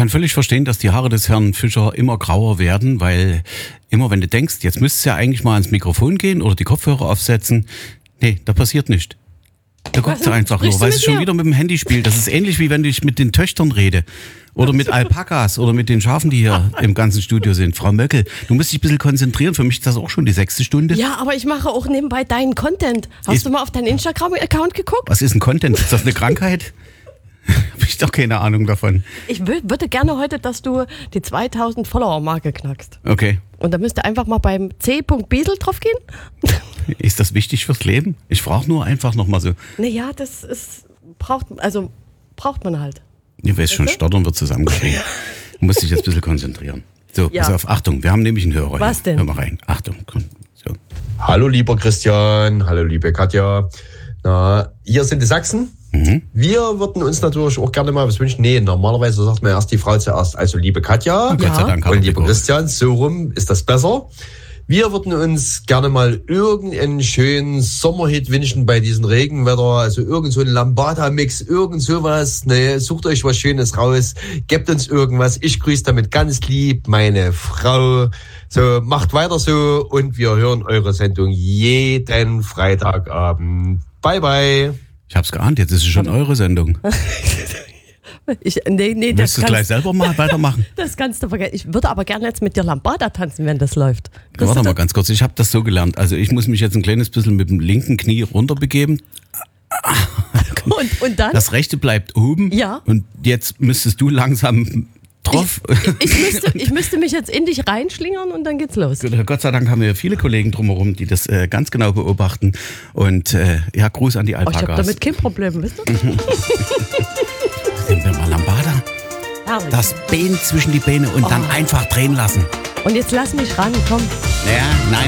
kann völlig verstehen, dass die Haare des Herrn Fischer immer grauer werden, weil immer wenn du denkst, jetzt müsstest du ja eigentlich mal ans Mikrofon gehen oder die Kopfhörer aufsetzen, nee, da passiert nichts. Da guckt sie einfach nur, weil sie schon wieder mit dem Handy spielt. Das ist ähnlich wie wenn ich mit den Töchtern rede. Oder mit Alpakas oder mit den Schafen, die hier im ganzen Studio sind. Frau Möckel, du musst dich ein bisschen konzentrieren. Für mich ist das auch schon die 6. Stunde. Ja, aber ich mache auch nebenbei deinen Content. Hast du mal auf deinen Instagram-Account geguckt? Was ist ein Content? Ist das eine Krankheit? Habe ich doch keine Ahnung davon. Ich würde gerne heute, dass du die 2000 Follower-Marke knackst. Okay. Und da müsst ihr einfach mal beim c.biesel drauf gehen. Ist das wichtig fürs Leben? Ich frage nur einfach nochmal so. Naja, braucht man halt. Ihr weißt schon, stottern wird zusammengeschrieben. Du musst dich jetzt ein bisschen konzentrieren. So, Ja. pass auf, Achtung, wir haben nämlich einen Hörer. Was denn? Hör mal rein. Achtung, komm. So. Hallo lieber Christian, hallo liebe Katja. Na, hier sind die Sachsen. Wir würden uns natürlich auch gerne mal was wünschen. Nee, normalerweise sagt man erst die Frau zuerst. Also liebe Katja Gott sei Dank haben und wir lieber Glück. Christian, so rum ist das besser. Wir würden uns gerne mal irgendeinen schönen Sommerhit wünschen bei diesem Regenwetter. Also irgend so ein Lambada-Mix, irgend sowas. Ne, sucht euch was Schönes raus. Gebt uns irgendwas. Ich grüße damit ganz lieb meine Frau. So, macht weiter so und wir hören eure Sendung jeden Freitagabend. Bye, bye. Ich hab's geahnt, jetzt ist es schon eure Sendung. Nee, Willst du es gleich selber mal weitermachen? Das kannst du vergessen. Ich würde aber gerne jetzt mit dir Lambada tanzen, wenn das läuft. Warte mal ganz kurz, ich habe das so gelernt. Also ich muss mich jetzt ein kleines bisschen mit dem linken Knie runterbegeben. Und dann? Das rechte bleibt oben. Ja. Und jetzt müsstest du langsam drauf. Ich müsste mich jetzt in dich reinschlingern und dann geht's los. Gott sei Dank haben wir viele Kollegen drumherum, die das ganz genau beobachten. Und ja, Gruß an die Oh, ich Alpakas. habe damit kein Problem, wisst ihr? Nehmen wir mal Lambada. Herrlich. Das Bein zwischen die Beine und dann einfach drehen lassen. Und jetzt lass mich ran, komm. Ja, nein.